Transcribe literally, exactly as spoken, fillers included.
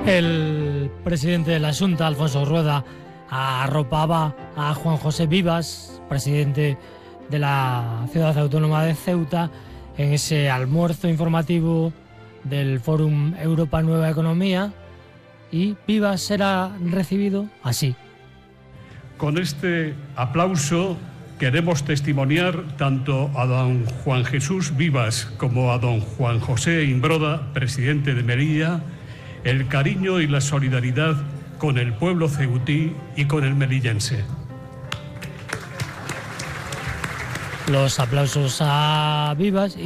El presidente de la Xunta, Alfonso Rueda, arropaba a Juan José Vivas, presidente de la Ciudad Autónoma de Ceuta, en ese almuerzo informativo del Fórum Europa Nueva Economía, y Vivas será recibido así. Con este aplauso queremos testimoniar tanto a don Juan Jesús Vivas como a don Juan José Imbroda, presidente de Melilla, el cariño y la solidaridad con el pueblo ceutí y con el melillense. Los aplausos a Vivas.